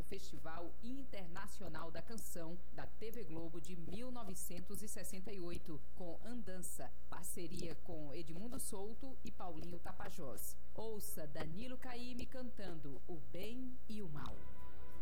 Festival Internacional da Canção da TV Globo de 1968, com Andança, parceria com Edmundo Souto e Paulinho Tapajós. Ouça Danilo Caymmi cantando O Bem e o Mal.